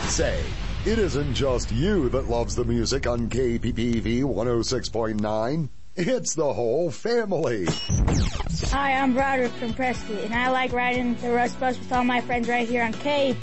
Say, it isn't just you that loves the music on KPPV 106.9. It's the whole family. Hi, I'm Broderick from Prescott, and I like riding the Rust Bus with all my friends right here on KPPV.